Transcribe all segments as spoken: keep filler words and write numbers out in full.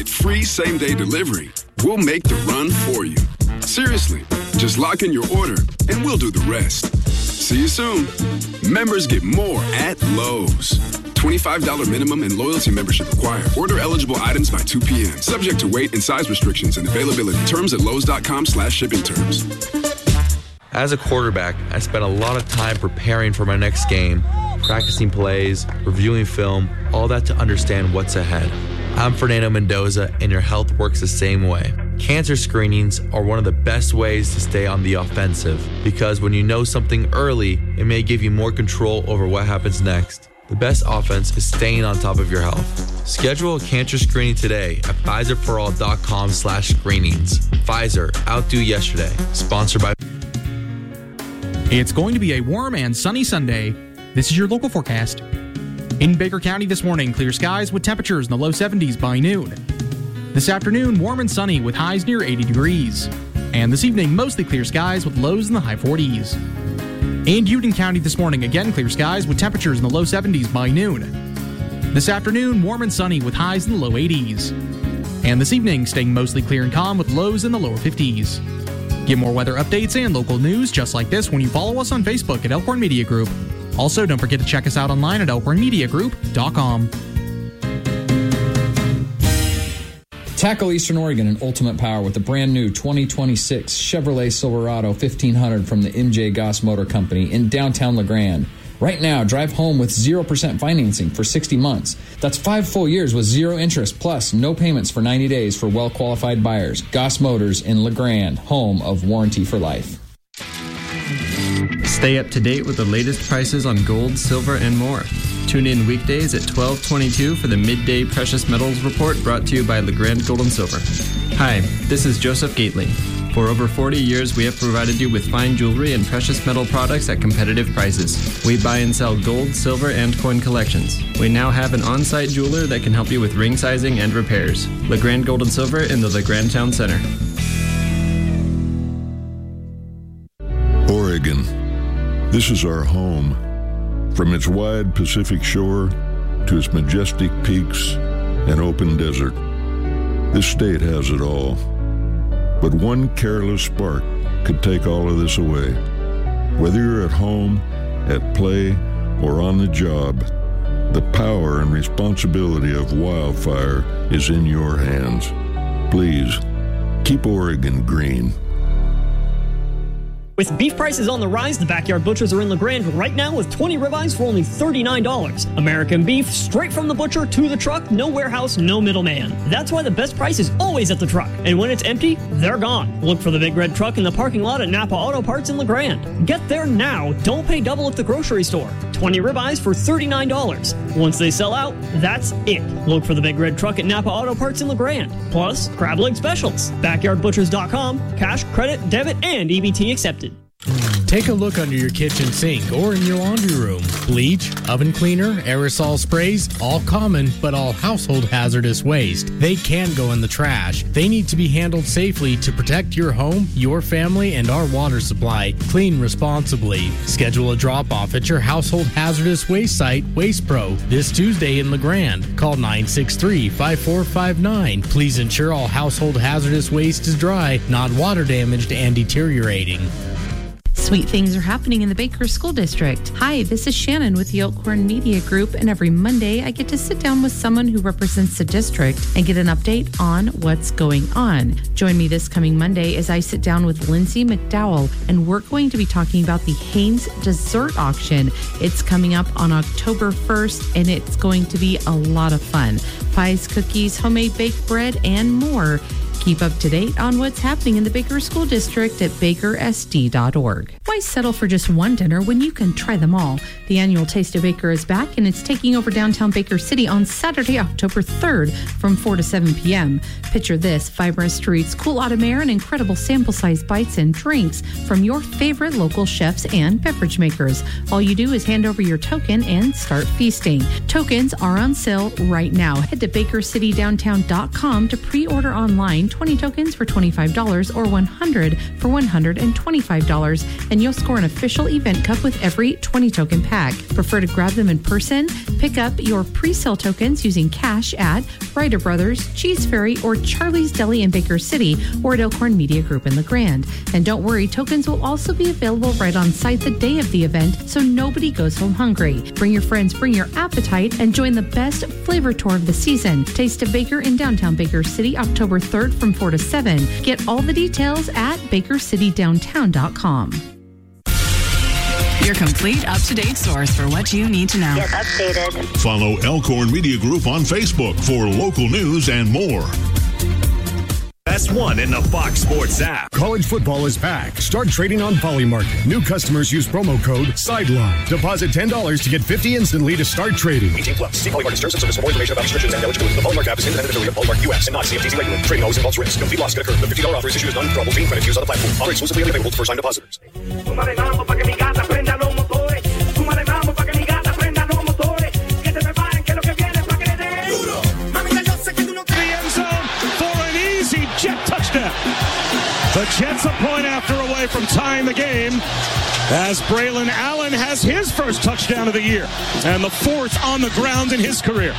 Free same-day delivery. We'll make the run for you. Seriously, just lock in your order and we'll do the rest. See you soon. Members get more at Lowe's. twenty-five dollars minimum and loyalty membership required. Order eligible items by two p.m. Subject to weight and size restrictions and availability. Terms at lowes.com slash shipping terms. As a quarterback, I spent a lot of time preparing for my next game, practicing plays, reviewing film, all that to understand what's ahead. I'm Fernando Mendoza, and your health works the same way. Cancer screenings are one of the best ways to stay on the offensive, because when you know something early, it may give you more control over what happens next. The best offense is staying on top of your health. Schedule a cancer screening today at Pfizerforall.com slash screenings. Pfizer, outdo yesterday. Sponsored by... It's going to be a warm and sunny Sunday. This is your local forecast. In Baker County this morning, clear skies with temperatures in the low seventies by noon. This afternoon, warm and sunny with highs near eighty degrees. And this evening, mostly clear skies with lows in the high forties. In Union County this morning, again clear skies with temperatures in the low seventies by noon. This afternoon, warm and sunny with highs in the low eighties. And this evening, staying mostly clear and calm with lows in the lower fifties. Get more weather updates and local news just like this when you follow us on Facebook at Elkhorn Media Group. Also, don't forget to check us out online at elkhorn media group dot com. Tackle Eastern Oregon in ultimate power with the brand new twenty twenty-six Chevrolet Silverado fifteen hundred from the M J Goss Motor Company in downtown LeGrand. Right now, drive home with zero percent financing for sixty months. That's five full years with zero interest, plus no payments for ninety days for well-qualified buyers. Goss Motors in LeGrand, home of Warranty for Life. Stay up to date with the latest prices on gold, silver, and more. Tune in weekdays at twelve twenty-two for the Midday Precious Metals Report brought to you by LeGrand Gold and Silver. Hi, this is Joseph Gately. For over forty years, we have provided you with fine jewelry and precious metal products at competitive prices. We buy and sell gold, silver, and coin collections. We now have an on-site jeweler that can help you with ring sizing and repairs. LeGrand Gold and Silver in the LeGrand Town Center. Oregon. This is our home. From its wide Pacific shore to its majestic peaks and open desert, this state has it all. But one careless spark could take all of this away. Whether you're at home, at play, or on the job, the power and responsibility of wildfire is in your hands. Please, keep Oregon green. With beef prices on the rise, the Backyard Butchers are in LeGrand right now with twenty ribeyes for only thirty-nine dollars. American beef, straight from the butcher to the truck, no warehouse, no middleman. That's why the best price is always at the truck. And when it's empty, they're gone. Look for the big red truck in the parking lot at Napa Auto Parts in LeGrand. Get there now. Don't pay double at the grocery store. twenty ribeyes for thirty-nine dollars. Once they sell out, that's it. Look for the big red truck at Napa Auto Parts in LeGrand. Plus, crab leg specials. backyard butchers dot com. Cash, credit, debit, and E B T accepted. Take a look under your kitchen sink or in your laundry room. Bleach, oven cleaner, aerosol sprays, all common, but all household hazardous waste. They can go in the trash. They need to be handled safely to protect your home, your family, and our water supply. Clean responsibly. Schedule a drop-off at your household hazardous waste site, Waste Pro, this Tuesday in LeGrand. Call nine six three, five four five nine. Please ensure all household hazardous waste is dry, not water damaged and deteriorating. Sweet things are happening in the Baker School District. Hi, this is Shannon with the Elkhorn Media Group, and every Monday I get to sit down with someone who represents the district and get an update on what's going on. Join me this coming Monday as I sit down with Lindsay McDowell, and we're going to be talking about the Haynes Dessert Auction. It's coming up on October first, and it's going to be a lot of fun. Pies, cookies, homemade baked bread, and more. Keep up to date on what's happening in the Baker School District at baker s d dot org. Why settle for just one dinner when you can try them all? The annual Taste of Baker is back, and it's taking over downtown Baker City on Saturday, October third from four to seven p.m. Picture this: vibrant streets, cool autumn air, and incredible sample-sized bites and drinks from your favorite local chefs and beverage makers. All you do is hand over your token and start feasting. Tokens are on sale right now. Head to baker city downtown dot com to pre-order online twenty tokens for twenty-five dollars or one hundred for one hundred twenty-five dollars, and and you'll score an official event cup with every twenty token pack. Prefer to grab them in person? Pick up your pre-sale tokens using cash at Ryder Brothers, Cheese Fairy, or Charlie's Deli in Baker City, or at Elkhorn Media Group in LeGrand. And don't worry, tokens will also be available right on site the day of the event, so nobody goes home hungry. Bring your friends, bring your appetite, and join the best flavor tour of the season. Taste of Baker in downtown Baker City, October third from four to seven. Get all the details at baker city downtown dot com. Your complete up-to-date source for what you need to know. Get updated. Follow Elkhorn Media Group on Facebook for local news and more. Best one in the Fox Sports app. College football is back. Start trading on Polymarket. New customers use promo code SIDELINE. Deposit ten dollars to get fifty dollars instantly to start trading. eighteen plus. See Polymarket terms and service for more information about restrictions and eligibility. The Polymarket app is independent affiliate of Polymarket U S and not C F T C regulated. Trading always involves risk. Complete loss can occur. The fifty dollars offer is issued as non-withdrawable fee credit used on the platform. Offer exclusively available to first-time depositors. The Jets a point after away from tying the game as Braylon Allen has his first touchdown of the year and the fourth on the ground in his career.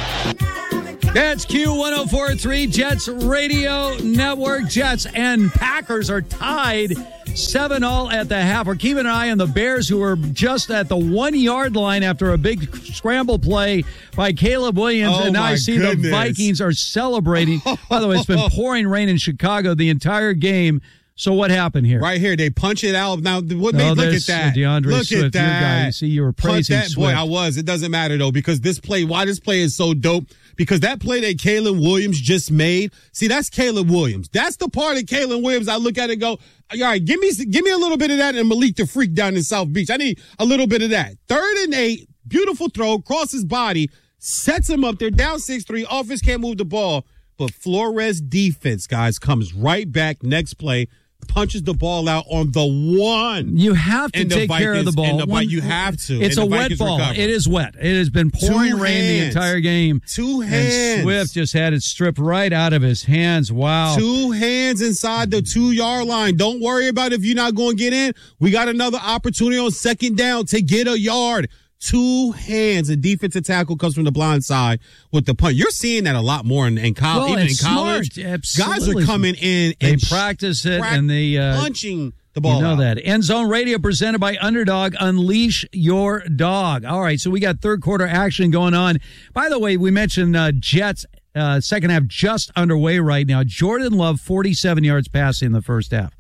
That's Q one oh four point three Jets Radio Network. Jets and Packers are tied seven all at the half. We're keeping an eye on the Bears, who are just at the one-yard line after a big scramble play by Caleb Williams. Oh, and now I see goodness. the Vikings are celebrating. By the way, it's been pouring rain in Chicago the entire game. So what happened here? Right here, they punch it out. Now, what made, oh, look at that. DeAndre look Swift, at that. Your guy. You see, you were praising that. Swift. Boy, I was. It doesn't matter, though, because this play, why this play is so dope, because that play that Caleb Williams just made, see, that's Caleb Williams. That's the part of Caleb Williams I look at and go, all right, give me, give me a little bit of that and Malik the Freak down in South Beach. I need a little bit of that. Third and eight, beautiful throw, cross his body, sets him up there, down six three, offense can't move the ball, but Flores defense, guys, comes right back next play, punches the ball out on the one. You have to take Vikings, care of the ball. The, one, you have to. It's a wet Vikings ball. recover. It is wet. It has been pouring Two rain hands. the entire game. Two hands. And Swift just had it stripped right out of his hands. Wow. Two hands inside the two-yard line. Don't worry about if you're not going to get in. We got another opportunity on second down to get a yard. Two hands. A defensive tackle comes from the blind side with the punt. You're seeing that a lot more in, in college. Well, even in smart. college, Absolutely. guys are coming in They and practice it and they uh, punching the ball. You know out. that. End Zone Radio presented by Underdog. Unleash your dog. All right, so we got third quarter action going on. By the way, we mentioned uh, Jets. Uh, second half just underway right now. Jordan Love, forty-seven yards passing in the first half.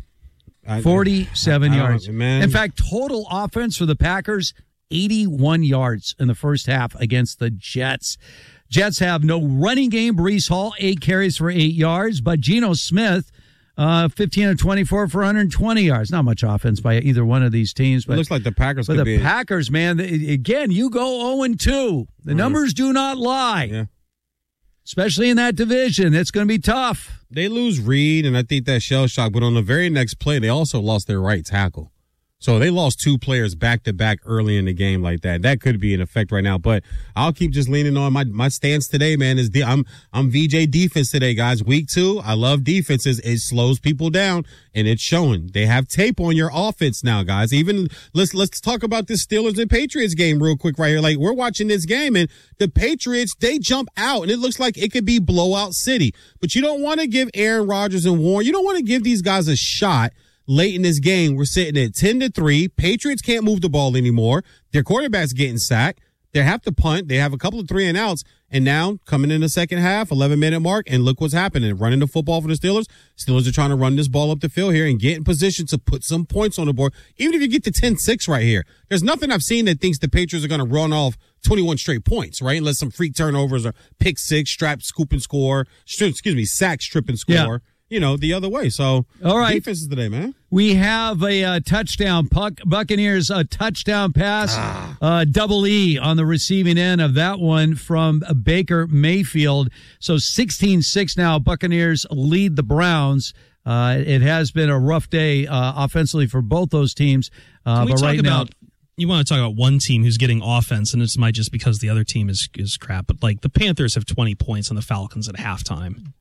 forty-seven I, I, yards. man. In fact, total offense for the Packers, eighty-one yards in the first half against the Jets. Jets have no running game. Breece Hall, eight carries for eight yards, but Geno Smith, uh, fifteen of twenty-four for one hundred twenty yards. Not much offense by either one of these teams. But it looks like the Packers But could the be Packers, man, they, again, you go oh and two. The numbers do not lie. Yeah. Especially in that division. It's going to be tough. They lose Reed, and I think that shell shock. But on the very next play, they also lost their right tackle. So they lost two players back to back early in the game like that. That could be in effect right now. But I'll keep just leaning on my my stance today, man. Is the I'm I'm V J defense today, guys. Week two, I love defenses. It slows people down, and it's showing. They have tape on your offense now, guys. Even let's let's talk about this Steelers and Patriots game real quick right here. Like, we're watching this game, and the Patriots, they jump out, and it looks like it could be blowout city. But you don't want to give Aaron Rodgers and Warren, you don't want to give these guys a shot. Late in this game, we're sitting at ten to three. Patriots can't move the ball anymore. Their quarterback's getting sacked. They have to punt. They have a couple of three and outs. And now, coming in the second half, eleven minute mark, and look what's happening. Running the football for the Steelers. Steelers are trying to run this ball up the field here and get in position to put some points on the board. Even if you get to ten six right here, there's nothing I've seen that thinks the Patriots are going to run off twenty-one straight points, right? Unless some freak turnovers or pick six, strap, scoop, and score. Excuse me, sack, strip, and score. Yeah. You know, the other way. So, all right. Defenses today, man. We have a uh, touchdown. Puck, Buccaneers, a touchdown pass. Ah. Uh, double E on the receiving end of that one from uh, Baker Mayfield. So sixteen six now. Buccaneers lead the Browns. Uh, it has been a rough day uh, offensively for both those teams. Uh, Can we but talk right about, now, you want to talk about one team who's getting offense, and this might just because the other team is, is crap. But, like, the Panthers have twenty points on the Falcons at halftime.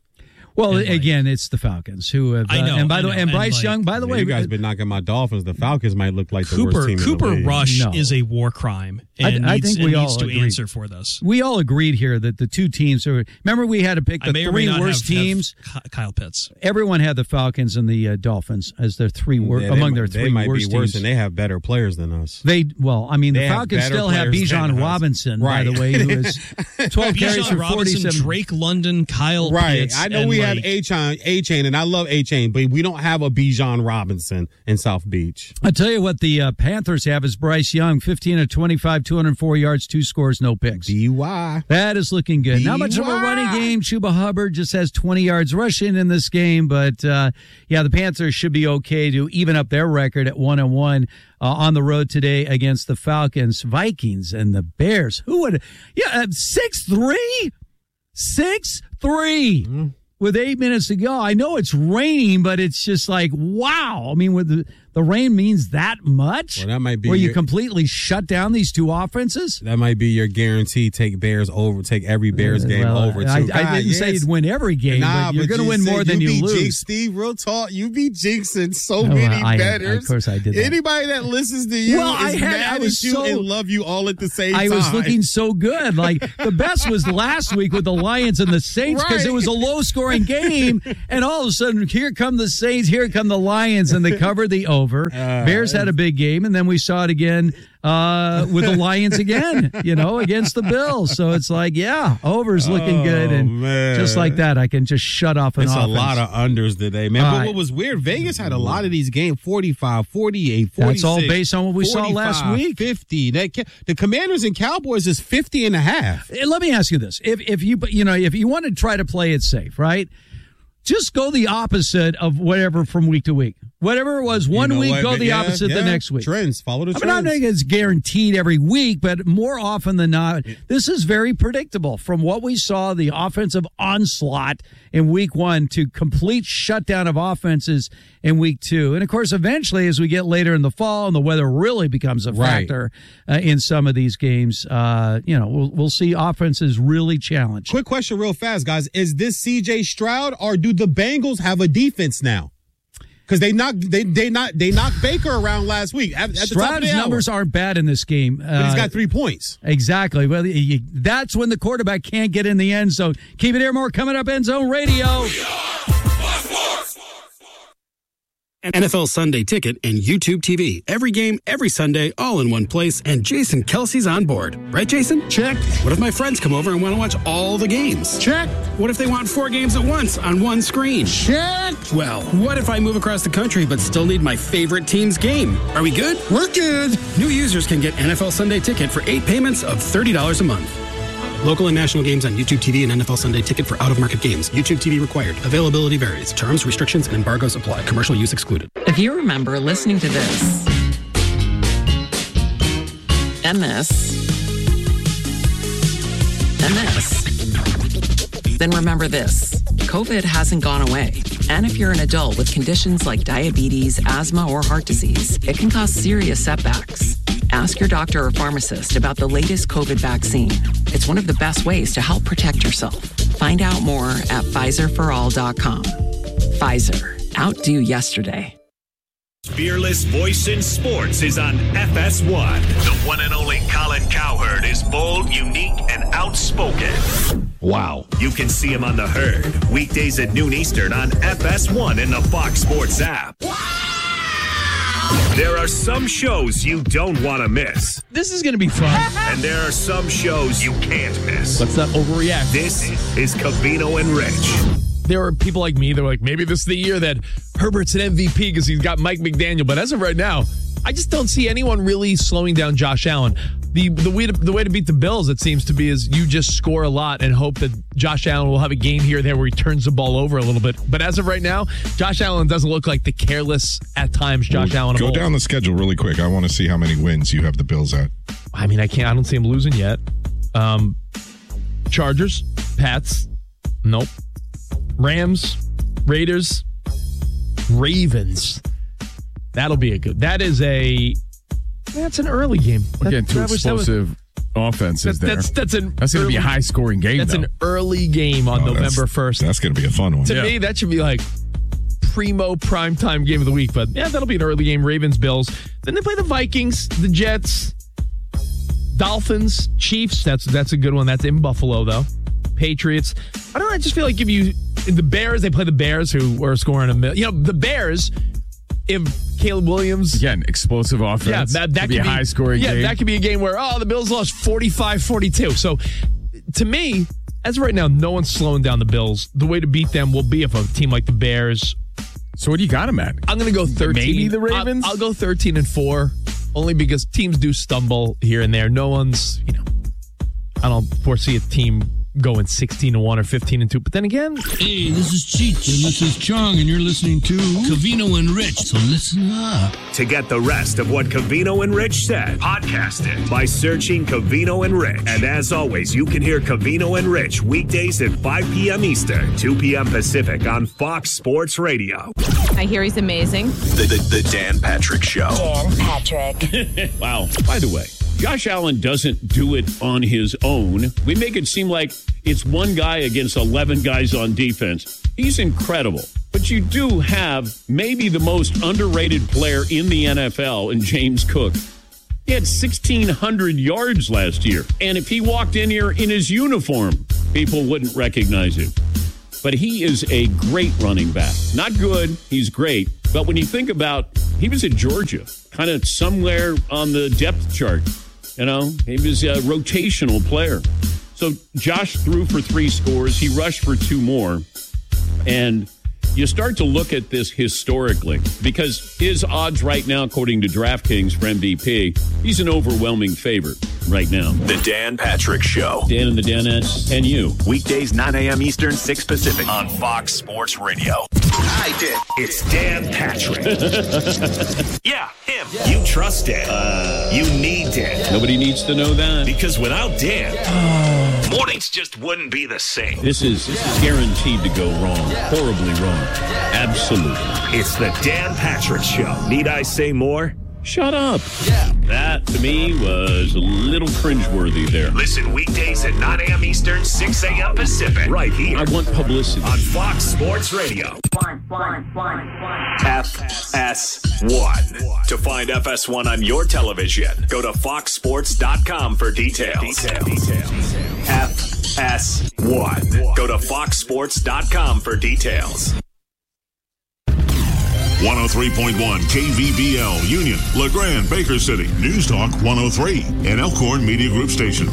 Well, and again, like, it's the Falcons who have. Uh, I know. And by I the know. way, and Bryce and like, Young. By the yeah, way, you guys been knocking my Dolphins. The Falcons might look like Cooper, the worst team Cooper in the league. Rush no. is a war crime, and I, I needs, think we and all needs to agreed. answer for this. We all agreed here that the two teams are. Remember, we had to pick the three worst have, teams. Have Kyle Pitts. Everyone had the Falcons and the uh, Dolphins as their three wor- yeah, among might, their three they might worst be worse, teams. and they have better players than us. They well, I mean, they the Falcons have still have Bijan Robinson, right. by the way, who is twelve carries for Robinson, forty-seven. Drake London, Kyle right. Pitts. I know we like, had A-Chain, A-Chain, and I love A-Chain, but we don't have a Bijan Robinson in South Beach. I tell you what, the uh, Panthers have is Bryce Young, fifteen of twenty-five, two hundred four yards, two scores, no picks. B Y. That is looking good. B Y. Not much of a running game. Chuba Hubbard just has twenty yards rushing in this game, but uh, yeah, the Panthers should be okay to even up their record at one and one uh, on the road today against the Falcons, Vikings, and the Bears. Who would? Yeah, six three, six three. Mm-hmm. With eight minutes to go. I know it's raining, but it's just like, wow. I mean, with the, the rain means that much? Well, that might be where your, you completely shut down these two offenses? That might be your guarantee. Take Bears over. Take every Bears uh, game well, over, too. I, God, I didn't yes. say you'd win every game, nah, but you're going to win more than you, you lose. Jinx, Steve, real talk. You be jinxing so oh, many I, bettors. I, of course I did that. Anybody that listens to you well, is I had, mad I was at you so, and love you all at the same I time. I was looking so good. Like, the best was last week with the Lions and the Saints because right. it was a low-scoring game. And all of a sudden, here come the Saints, here come the Lions, and they covered the over. Uh, Bears had a big game, and then we saw it again uh, with the Lions again, you know, against the Bills. So it's like, yeah, over's looking oh, good. And man. just like that, I can just shut off an it's offense. It's a lot of unders today, man. All but right. what was weird, Vegas had a lot of these games, forty-five, forty-eight, forty-six. That's all based on what we saw last week. fifty. That, the Commanders and Cowboys is fifty and a half. Let me ask you this. If, if you, you know, if you want to try to play it safe, right? Just go the opposite of whatever from week to week. Whatever it was one you know week, what? go the yeah, opposite yeah. the next week. Trends. Follow the I trends. mean, I'm not saying it's guaranteed every week, but more often than not, this is very predictable. From what we saw, the offensive onslaught in week one to complete shutdown of offenses in week two. And, of course, eventually as we get later in the fall and the weather really becomes a factor right. uh, in some of these games, uh, you know, we'll, we'll see offenses really challenged. Quick question real fast, guys. Is this C J Stroud or do the Bengals have a defense now? Because they knocked they they not they knocked Baker around last week. At, at the Stroud's top of the numbers hour. aren't bad in this game, but uh, he's got three points. Exactly. Well, you, that's when the quarterback can't get in the end zone. Keep it here. More coming up. End Zone Radio. N F L Sunday Ticket and YouTube T V. Every game, every Sunday, all in one place, and Jason Kelsey's on board. Right, Jason? Check. What if my friends come over and want to watch all the games? Check. What if they want four games at once on one screen? Check. Well, what if I move across the country but still need my favorite team's game? Are we good? We're good. New users can get N F L Sunday Ticket for eight payments of thirty dollars a month. Local and national games on YouTube T V and N F L Sunday Ticket for out-of-market games. YouTube T V required. Availability varies. Terms, restrictions, and embargoes apply. Commercial use excluded. If you remember listening to this and this and this, then remember this. COVID hasn't gone away. And if you're an adult with conditions like diabetes, asthma, or heart disease, it can cause serious setbacks. Ask your doctor or pharmacist about the latest COVID vaccine. It's one of the best ways to help protect yourself. Find out more at Pfizer for all dot com. Pfizer. Outdo yesterday. Fearless voice in sports is on F S one. The one and only Colin Cowherd is bold, unique, and outspoken. Wow. You can see him on The Herd, weekdays at noon Eastern on F S one and the Fox Sports app. There are some shows you don't want to miss. This is going to be fun. And there are some shows you can't miss. Let's not overreact. This is Covino and Rich. There are people like me that are like, maybe this is the year that Herbert's an M V P because he's got Mike McDaniel. But as of right now, I just don't see anyone really slowing down Josh Allen. The the way to, the way to beat the Bills, it seems to be, is you just score a lot and hope that Josh Allen will have a game here or there where he turns the ball over a little bit. But as of right now, Josh Allen doesn't look like the careless, at times, Josh well, Allen. Go down the schedule really quick. I want to see how many wins you have the Bills at. I mean, I can't. I don't see him losing yet. Um, Chargers, Pats, nope. Rams, Raiders, Ravens. That'll be a good. That is a. That's an early game. We're getting too that, explosive. offense is That's there. that's, that's an That's going to be a early- high-scoring game, That's though. an early game on Oh, that's- November first. That's going to be a fun one. To Yeah. me, that should be like primo primetime game of the week. But yeah, that'll be an early game. Ravens, Bills. Then they play the Vikings, the Jets, Dolphins, Chiefs. That's that's a good one. That's in Buffalo, though. Patriots. I don't know. I just feel like if you the Bears, they play the Bears, who are scoring a million. You know, the Bears. If Caleb Williams, Again, explosive offense. yeah, that that Could be could a high-scoring yeah, game. that could be a game where oh, the Bills lost forty-five forty-two. So, to me, as of right now, no one's slowing down the Bills. The way to beat them will be if a team like the Bears. So what do you got them at? I'm going to go thirteen. Maybe the Ravens? I'll, I'll go thirteen and four, only because teams do stumble here and there. No one's, you know, I don't foresee a team going sixteen and one or fifteen and two. But then again, Hey, this is Cheech, and this is Chong, and you're listening to Covino and Rich, so listen up. To get the rest of what Covino and Rich said, podcast it by searching Covino and Rich. And as always, you can hear Covino and Rich weekdays at five p.m. Eastern, two p.m. Pacific on Fox Sports Radio. I hear he's amazing. The, the, the Dan Patrick Show. Dan Patrick. Wow. By the way, Josh Allen doesn't do it on his own. We make it seem like it's one guy against eleven guys on defense. He's incredible. But you do have maybe the most underrated player in the N F L in James Cook. He had sixteen hundred yards last year. And if he walked in here in his uniform, people wouldn't recognize him. But he is a great running back. Not good, he's great. But when you think about, he was at Georgia, kind of somewhere on the depth chart. You know, he was a rotational player. So Josh threw for three scores. He rushed for two more. And you start to look at this historically because his odds right now, according to DraftKings for M V P, he's an overwhelming favorite right now. The Dan Patrick Show. Dan and the Danettes and you. Weekdays, nine a.m. Eastern, six Pacific on Fox Sports Radio. I did. It's Dan Patrick. Yeah, him. You trust Dan. Uh, you need Dan. Nobody needs to know that. Because without Dan, mornings just wouldn't be the same. This is, this is guaranteed to go wrong. Horribly wrong. Absolutely. It's the Dan Patrick Show. Need I say more? Shut up. Yeah. That, to me, was a little cringeworthy there. Listen weekdays at nine a.m. Eastern, six a.m. Pacific. Right here. I want publicity. On Fox Sports Radio. One, one, one, one. F S one. To find F S one on your television, go to fox sports dot com for details. Details. Details. F S one. Go to fox sports dot com for details. one oh three point one K V B L, Union, LeGrand, Baker City, News Talk one oh three, an Elkhorn Media Group station.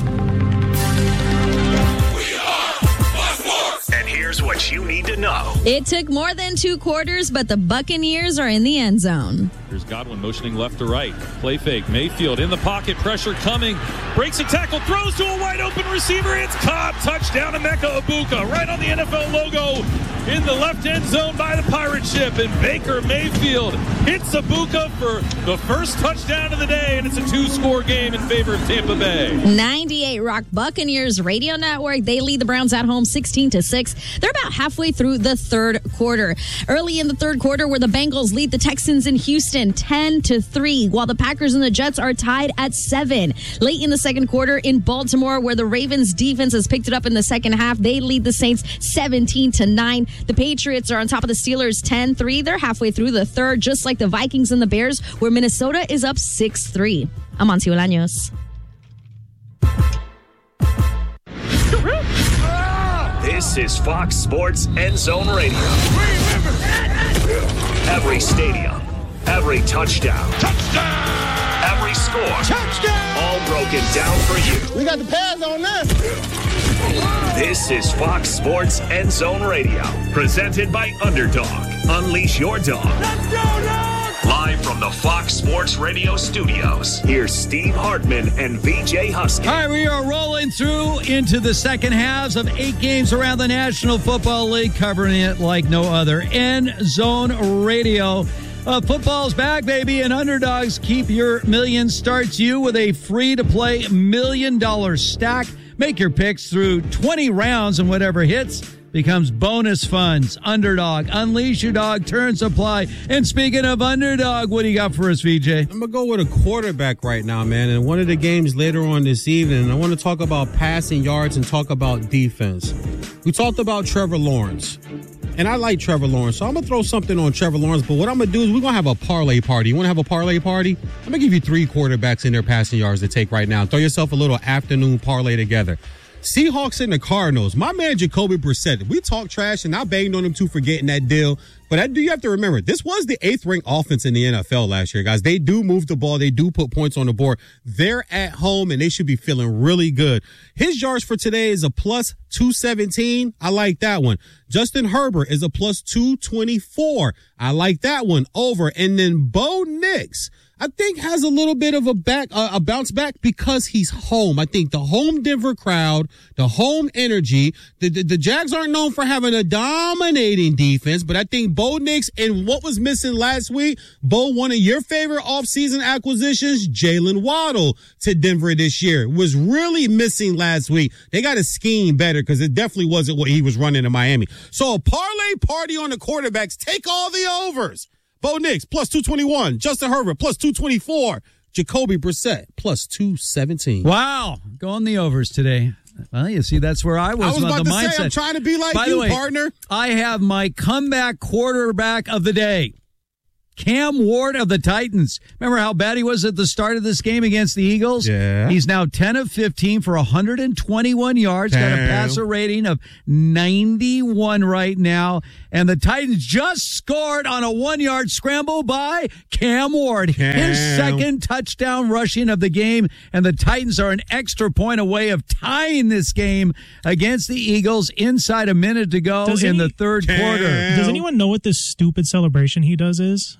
And here's what you need to know. It took more than two quarters, but the Buccaneers are in the end zone. Here's Godwin motioning left to right. Play fake. Mayfield in the pocket. Pressure coming. Breaks a tackle. Throws to a wide open receiver. It's caught. Touchdown to Emeka Egbuka. Right on the N F L logo in the left end zone by the pirate ship. And Baker Mayfield hits Egbuka for the first touchdown of the day. And it's a two-score game in favor of Tampa Bay. ninety-eight Rock Buccaneers Radio Network. They lead the Browns at home sixteen to six. They're about halfway through the third quarter. Early in the third quarter, where the Bengals lead the Texans in Houston ten to three, while the Packers and the Jets are tied at seven. Late in the second quarter in Baltimore, where the Ravens defense has picked it up in the second half, they lead the Saints seventeen to nine. The Patriots are on top of the Steelers ten three. They're halfway through the third, just like the Vikings and the Bears, where Minnesota is up six three. I'm Amancio Bolaños. This is Fox Sports End Zone Radio. Every stadium, every touchdown, touchdown, every score, touchdown, all broken down for you. We got the pads on this. This is Fox Sports End Zone Radio, presented by Underdog. Unleash your dog. Let's go, dog! Live from the Fox Sports Radio studios, here's Steve Hartman and V J Husky. All right, we are rolling through into the second halves of eight games around the National Football League, covering it like no other. End Zone Radio. Uh, football's back, baby, and Underdogs Keep Your Million starts you with a free-to-play million-dollar stack. Make your picks through twenty rounds, and whatever hits, becomes bonus funds. Underdog. Unleash your dog. Turn supply. And speaking of underdog, what do you got for us, V J? I'm going to go with a quarterback right now, man. And one of the games later on this evening, I want to talk about passing yards and talk about defense. We talked about Trevor Lawrence. And I like Trevor Lawrence, so I'm going to throw something on Trevor Lawrence. But what I'm going to do is we're going to have a parlay party. You want to have a parlay party? I'm going to give you three quarterbacks in their passing yards to take right now. Throw yourself a little afternoon parlay together. Seahawks and the Cardinals. My man Jacoby Brissett. We talk trash, and I banged on him too for getting that deal. But I do you have to remember, this was the eighth ranked offense in the N F L last year, guys. They do move the ball. They do put points on the board. They're at home, and they should be feeling really good. His yards for today is a plus two seventeen. I like that one. Justin Herbert is a plus two twenty-four. I like that one over. And then Bo Nix, I think, has a little bit of a back, uh, a bounce back because he's home. I think the home Denver crowd, the home energy, the, the, the Jags aren't known for having a dominating defense, but I think Bo Nix and what was missing last week, Bo, one of your favorite offseason acquisitions, Jalen Waddle to Denver this year, was really missing last week. They got to scheme better because it definitely wasn't what he was running in Miami. So a parlay party on the quarterbacks. Take all the overs. Bo Nix, plus two twenty-one. Justin Herbert, plus two twenty-four. Jacoby Brissett, plus two seventeen. Wow. Go on the overs today. Well, you see, that's where I was. I was about the to mindset. say, I'm trying to be like By you, the way, partner. I have my comeback quarterback of the day. Cam Ward of the Titans. Remember how bad he was at the start of this game against the Eagles? Yeah. He's now ten of fifteen for one hundred twenty-one yards. Damn. Got a passer rating of ninety-one right now. And the Titans just scored on a one-yard scramble by Cam Ward. Cam. His second touchdown rushing of the game. And the Titans are an extra point away of tying this game against the Eagles inside a minute to go Does in any, the third Cam. quarter. Does anyone know what this stupid celebration he does is?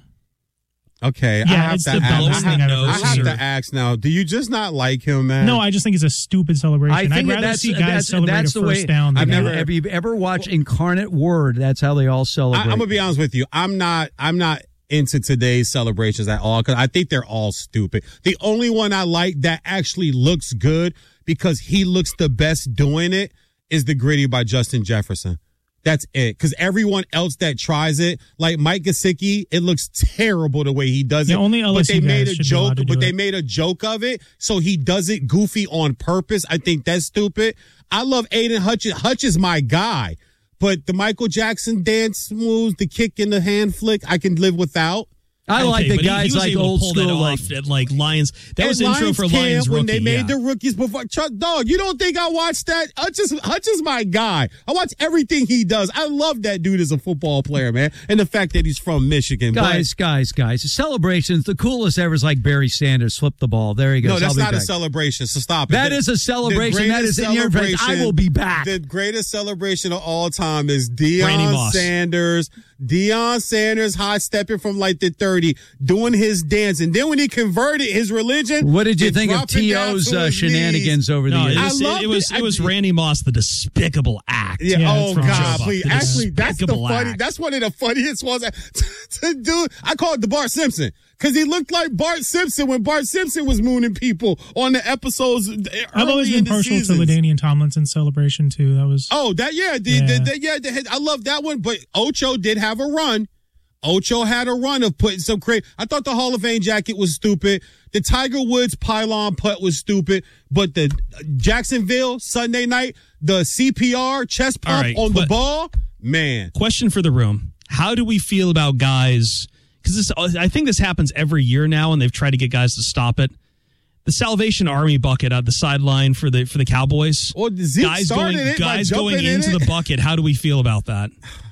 Okay, yeah, I have it's to the ask. dumbest thing I've ever I have seen. to ask now. Do you just not like him, man? No, I just think it's a stupid celebration. I think I'd rather that's, see guys that's, celebrate that's a the first way, down. I've than never. that. Have you ever watched Incarnate Word? That's how they all celebrate. I, I'm gonna be honest with you. I'm not. I'm not into today's celebrations at all because I think they're all stupid. The only one I like that actually looks good because he looks the best doing it is the Gritty by Justin Jefferson. That's it. Because everyone else that tries it, like Mike Gesicki, it looks terrible the way he does it. Yeah, only L S U but they made guys a should be joke. allowed to do But they it. made a joke of it, so he does it goofy on purpose. I think that's stupid. I love Aiden Hutch. Hutch is my guy. But the Michael Jackson dance moves, the kick and the hand flick, I can live without. I Okay, like the but he- guys he was like able to old pull that school, off like at like Lions. That And was intro Lions for camp Lions when rookie. they made yeah. the rookies before. Chuck, dog, you don't think I watched that? Hutch is, Hutch is my guy. I watch everything he does. I love that dude as a football player, man. And the fact that he's from Michigan. guys, guys, guys. The celebrations, the coolest ever is like Barry Sanders flip the ball. There he But, goes. no, that's I'll be not a back. celebration. So stop it. That The- is a the celebration. That greatest is in your face. I celebration- will be back. The greatest celebration of all time is Randy Deion Moss. Sanders. Deion Sanders high stepping from like the thirty, doing his dance. And then when he converted his religion, What did you and think of dropping T down O's to uh, his shenanigans knees. over the No, years? it was, I it, loved it was it. it was I- Randy Moss, the despicable act. Yeah. Yeah, oh from God, Joe please. Buck, the Actually, that's the despicable funny. act. That's one of the funniest ones to do. I call it the Bart Simpson because he looked like Bart Simpson when Bart Simpson was mooning people on the episodes. I've always early been in the partial to seasons. LaDainian Tomlinson's celebration too. That was Oh, that yeah, the, Yeah. The, the, yeah. The, I love that one. But Ocho did have a run. Ocho had a run of putting some crazy. I thought the Hall of Fame jacket was stupid. The Tiger Woods pylon putt was stupid. But the Jacksonville Sunday night, the C P R chest All pump right, on the but- ball, man. Question for the room: how do we feel about guys? Because this, I think this happens every year now, and they've tried to get guys to stop it. The Salvation Army bucket at the sideline for the for the Cowboys. Well, Zeke guys started going it by guys going jumping in into it. the bucket. How do we feel about that?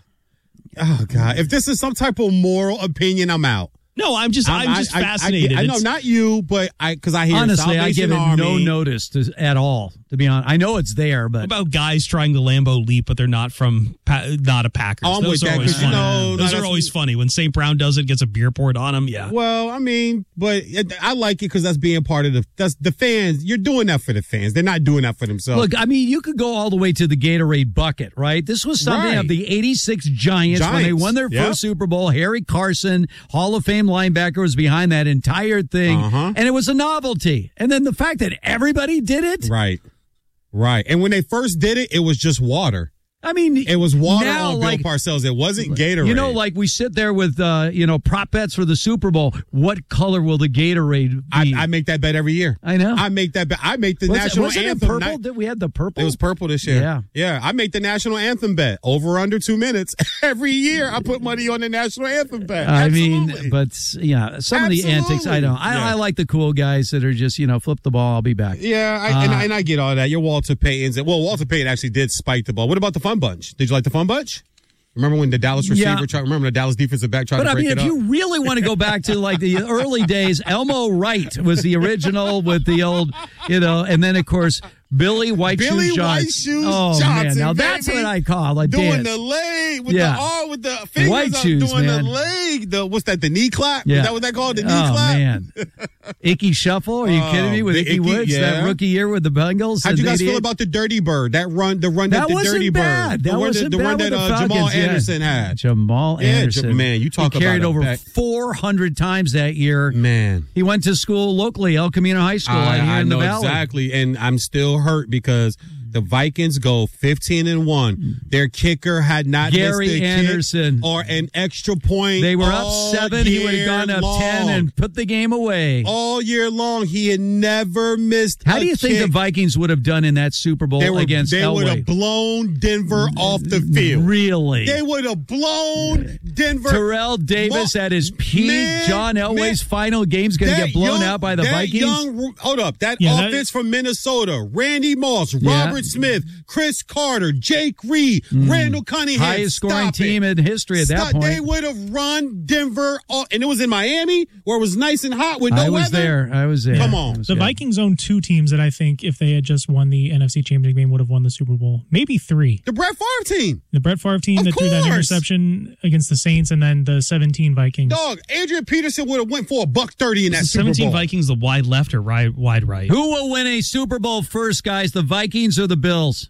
Oh God! If this is some type of moral opinion, I'm out. No, I'm just I'm, just I, fascinated. I, I, I know It's- not you, but I because I hear Honestly, I Salvation give it Army, no notice to, at all. To be honest, I know it's there, but What about guys trying the Lambeau leap, but they're not from pa- not a Packers. Oh, I'm Those with are that, always 'cause, you funny. know, no, Those are that's- always funny when Saint Brown does it, gets a beer poured on him. Yeah. Well, I mean, but it, I like it because that's being part of the that's the fans. You're doing that for the fans. They're not doing that for themselves. look, I mean, you could go all the way to the Gatorade bucket, right? This was something Right. of the eighty-six Giants, when they Giants, won their yep. first Super Bowl. Harry Carson, Hall of Fame linebacker, was behind that entire thing, Uh-huh. and it was a novelty. And then the fact that everybody did it, Right. Right. And when they first did it, it was just water. I mean, it was water now, on like, Bill Parcells. It wasn't Gatorade. You know, like we sit there with, uh, you know, prop bets for the Super Bowl. What color will the Gatorade be? I, I make that bet every year. I know. I make that bet. I make the was national it, wasn't anthem. It purple? Did we had the purple? It was purple this year. Yeah. Yeah. I make the national anthem bet. Over under two minutes. Every year I put money on the national anthem bet. I Absolutely. mean, but, yeah, some Absolutely. of the antics, I don't. I, Yeah. I like the cool guys that are just, you know, flip the ball, I'll be back. Yeah, I, Uh, and, I, and I get all that. You're Walter Payton's. Well, Walter Payton actually did spike the ball. What about the Fun Bunch? Did you like the Fun Bunch? Remember when the Dallas receiver Yeah. tried? Remember the Dallas defensive back tried But to I break mean, it if up? you really want to go back to like the early days, Elmo Wright was the original with the old, you know, and then of course Billy White Billy Shoes White Johnson. Shoes oh Johnson, man, now baby. that's what I call a doing dance. the leg with Yeah. the arm with the fingers White up, shoes, doing man. the leg. The what's that? The knee clap? Yeah. Is that what they call it? The knee oh clap? man, Icky Shuffle? Are you Oh, kidding me? With the Icky, Icky- Woods, yeah. that rookie year with the Bengals. How'd you in guys feel eighty-eight? about the Dirty Bird? That run, the run that That the wasn't Dirty bad. Bird, That the one wasn't that, the bad one with that the uh, Falcons, Jamal yeah. Anderson had. Jamal Yeah, Anderson. man, you talk he carried about a over back- four hundred times that year. Man, he went to school locally, El Camino High School, out I, here I in know the Valley. exactly, and I'm still hurt because the Vikings go fifteen and one. Their kicker had not Gary missed a Anderson. kick or an extra point. They were up all seven. He would have year gone up long. ten and put the game away. all year long. He had never missed. How a do you think kick. the Vikings would have done in that Super Bowl They, were, against they would Elway? have blown Denver off the field. Really? They would have blown Denver. Terrell Davis Mo- at his peak. Man, John Elway's man, final game's going to that get blown young- out by the that Vikings. Young, hold up. That Yeah, that- offense from Minnesota. Randy Moss, Yeah. Robert Smith, Chris Carter, Jake Reed, Randall Cunningham. Highest scoring Stop team it. in history at that Stop. point. They would have run Denver off, and it was in Miami where it was nice and hot with no I was weather. there. I was there. Come on. It was The good. Vikings own two teams that I think if they had just won the N F C Championship game would have won the Super Bowl. Maybe three. The Brett Favre team. The Brett Favre team Of that threw that course. interception against the Saints, and then the seventeen Vikings. Dog, Adrian Peterson would have went for a buck thirty in that The Super seventeen Bowl. Vikings, the wide left or right, wide right? Who will win a Super Bowl first, guys? The Vikings or the Bills?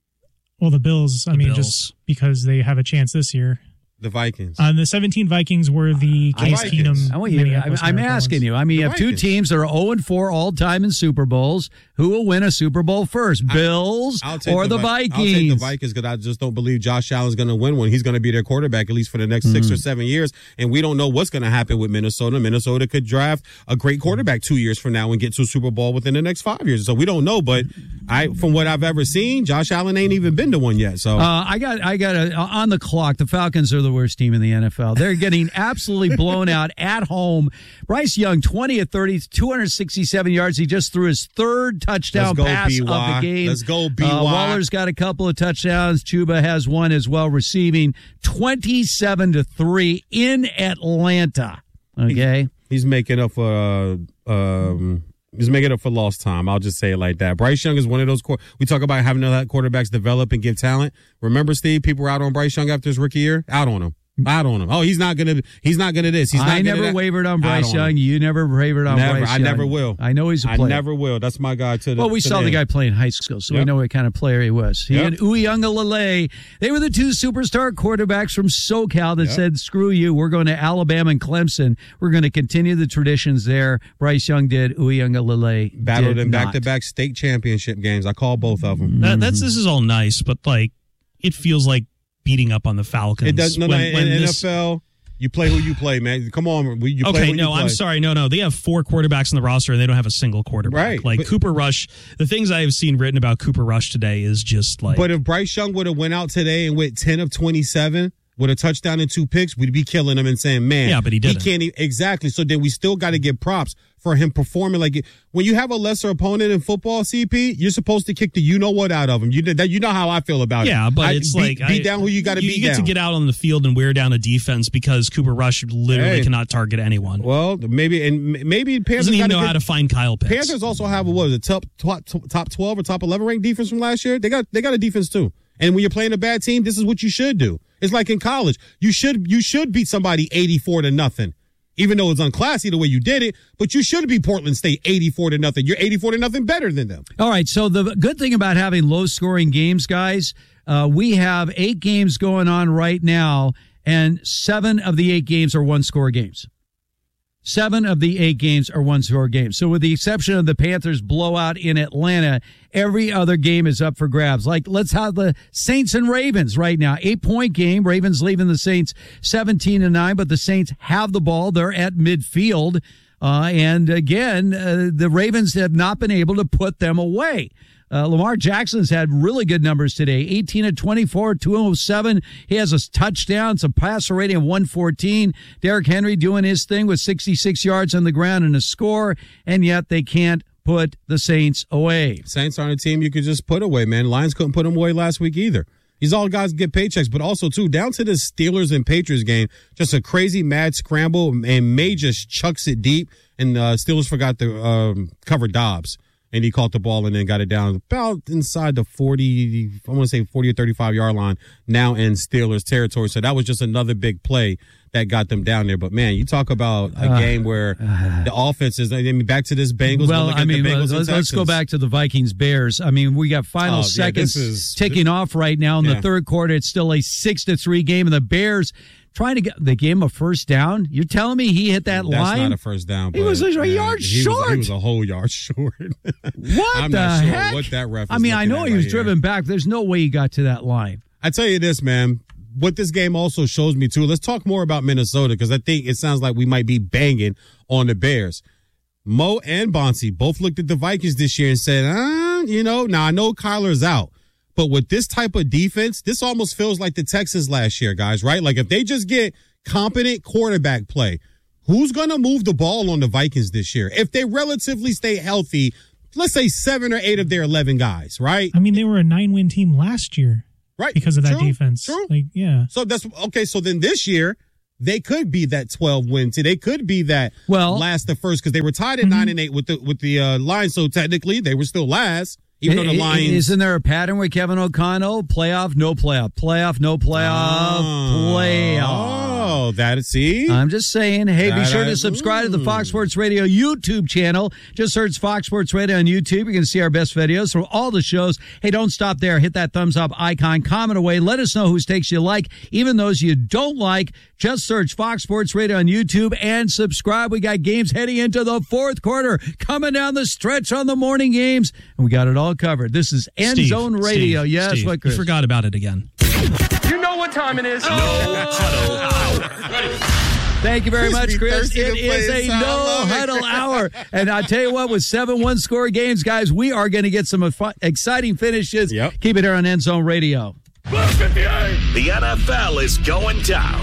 Well, the Bills. I The mean, Bills. just because they have a chance this year. The Vikings. Uh, the seventeen Vikings were the Case Vikings. Keenum. I want you, I'm, Minneapolis I'm Miracle asking ones. you. I mean, you The have two Vikings. teams that are oh and four all time in Super Bowls. Who will win a Super Bowl first, Bills I'll take or the, Vi- Vikings? I'll take the Vikings because I just don't believe Josh Allen's going to win one. He's going to be their quarterback at least for the next six or seven years, and we don't know what's going to happen with Minnesota. Minnesota could draft a great quarterback two years from now and get to a Super Bowl within the next five years. So we don't know, but I, from what I've ever seen, Josh Allen ain't even been to one yet. So Uh, I got, I got a, on the clock. The Falcons are the worst team in the N F L. They're getting absolutely blown out at home. Bryce Young, twenty at thirty, two hundred sixty-seven yards. He just threw his third touchdown Let's go, pass B Y. of the game. Let's go, B Y. Uh, Waller's got a couple of touchdowns. Chuba has one as well, receiving twenty-seven to three in Atlanta. Okay. he's making up for uh, um, he's making up for lost time. I'll just say it like that. Bryce Young is one of those. Qu- we talk about having to let quarterbacks develop and give talent. Remember, Steve, people were out on Bryce Young after his rookie year. Out on him. Out on him. Oh, he's not gonna. He's not gonna this. He's not I gonna never that. wavered on Out Bryce Young. him. You never wavered on Never. Bryce I Young. never will. I know he's a player. I never will. That's my guy to the. Well, we to saw the end. guy play in high school, so we Yep. know what kind of player he was. He Yep. and Uyunglele, they were the two superstar quarterbacks from SoCal that Yep. said, screw you, we're going to Alabama and Clemson. We're going to continue the traditions there. Bryce Young did. Uyunglele Battled did in not. back-to-back state championship games. I call both of them. That, that's this is all nice, but like it feels like beating up on the Falcons. It does. No, no. when- In when N this- F L, you play who you play, man. Come on, we- you play okay, who you no, play. I'm sorry. No, no. They have four quarterbacks in the roster and they don't have a single quarterback. Right, Like but- Cooper Rush, the things I have seen written about Cooper Rush today is just like. But if Bryce Young would have went out today and went ten of twenty-seven with a touchdown and two picks, we'd be killing him and saying, man, Yeah, but he didn't. can't e- exactly. So then we still got to give props for him performing like it. When you have a lesser opponent in football, C P, you're supposed to kick the you know what out of him. You did that. You know how I feel about it. yeah, but I- it's beat, like beat I- down who you got to you, beat you get down. to get out on the field and wear down a defense because Cooper Rush literally Hey. cannot target anyone. Well, maybe and m- maybe Panthers Doesn't even gotta know get- how to find Kyle Pitts. Panthers also have a what was it top top top twelve or top eleven ranked defense from last year. They got they got a defense too. And when you're playing a bad team, this is what you should do. It's like in college. You should you should beat somebody eighty-four to nothing. Even though it's unclassy the way you did it, but you should beat Portland State eighty-four to nothing. You're eighty-four to nothing better than them. All right, so the good thing about having low-scoring games, guys, uh, we have eight games going on right now, and seven of the eight games are one-score games. Seven of the eight games are one-score games. So with the exception of the Panthers blowout in Atlanta, every other game is up for grabs. Like, let's have the Saints and Ravens right now. Eight-point game. Ravens leaving the Saints seventeen to nine, but the Saints have the ball. They're at midfield. Uh, and again, uh, the Ravens have not been able to put them away. Uh, Lamar Jackson's had really good numbers today. eighteen of twenty-four, two oh seven. He has a touchdown, some passer rating of one fourteen. Derrick Henry doing his thing with sixty-six yards on the ground and a score, and yet they can't put the Saints away. Saints aren't a team you could just put away, man. Lions couldn't put them away last week either. These all guys get paychecks, but also, too, down to the Steelers and Patriots game, just a crazy mad scramble, and May just chucks it deep, and uh, Steelers forgot to um, cover Dobbs. And he caught the ball and then got it down about inside the forty, I want to say forty or thirty-five yard line, now in Steelers territory. So that was just another big play that got them down there. But, man, you talk about a uh, game where uh, the offense is, I mean, back to this Bengals. Well, I mean, let's, let's go back to the Vikings-Bears. I mean, we got final oh, seconds yeah, is, ticking this, off right now in yeah. the third quarter. It's still a six to three game, and the Bears trying to get the game a first down. You're telling me he hit that That's line? That's not a first down. He was a man, yard he short. Was, he was a whole yard short. What I'm the not sure heck? what that ref I mean, I know he right was here. driven back. There's no way he got to that line. I tell you this, man. What this game also shows me, too, let's talk more about Minnesota, because I think it sounds like we might be banging on the Bears. Mo and Bonsi both looked at the Vikings this year and said, uh, you know, now I know Kyler's out, but with this type of defense, this almost feels like the Texans last year, guys, right? Like if they just get competent quarterback play, who's going to move the ball on the Vikings this year? If they relatively stay healthy, let's say seven or eight of their eleven guys, right? I mean, they were a nine-win team last year. Right. Because of that True. defense. True. Like, yeah. So that's okay. So then this year, they could be that twelve win team. They could be that well, last to first, because they were tied at mm-hmm. nine and eight with the with the uh, Lions. So technically, they were still last, even it, though the Lions. Isn't there a pattern with Kevin O'Connell? Playoff, no playoff, playoff, no playoff, oh, playoff. Oh, that see. I'm just saying. Hey, that be sure I, to subscribe mm. to the Fox Sports Radio YouTube channel. Just search Fox Sports Radio on YouTube. You can see our best videos from all the shows. Hey, don't stop there. Hit that thumbs up icon. Comment away. Let us know whose takes you like, even those you don't like. Just search Fox Sports Radio on YouTube and subscribe. We got games heading into the fourth quarter, coming down the stretch on the morning games, and we got it all covered. This is End Steve, Zone Radio. Steve, yes, Steve, what, Chris? You forgot about it again. You know what time it is. No huddle hour. Thank you very much, Chris. It is is a no huddle hour. And I tell you what, with seven one-score games, guys, we are going to get some exciting finishes. Yep. Keep it here on End Zone Radio. The N F L is going down.